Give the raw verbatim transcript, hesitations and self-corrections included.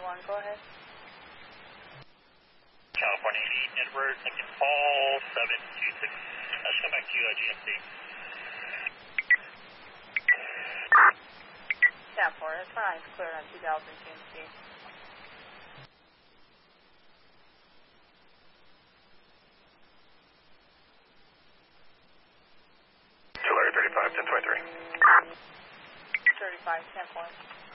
one, go ahead. California eight, Edward, Lincoln Fall, seven two six. Let's come back to uh, G M C. Yeah, four, that's fine. It's cleared on two thousand G M C. Tulare thirty-five, ten twenty-three. thirty-five, ten point.